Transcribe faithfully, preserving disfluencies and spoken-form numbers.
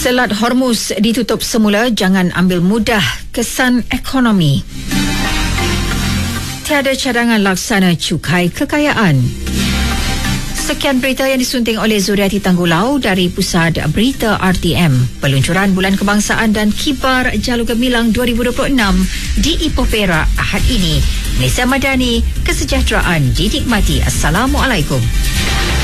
Selat Hormuz ditutup semula, jangan ambil mudah kesan ekonomi. Tiada cadangan laksana cukai kekayaan. Sekian berita yang disunting oleh Zuriati Tanggulau dari Pusat Berita R T M. Peluncuran Bulan Kebangsaan dan Kibar Jalur Gemilang dua ribu dua puluh enam di Ipoh Perak Ahad ini. Malaysia Madani, kesejahteraan dinikmati. Assalamualaikum.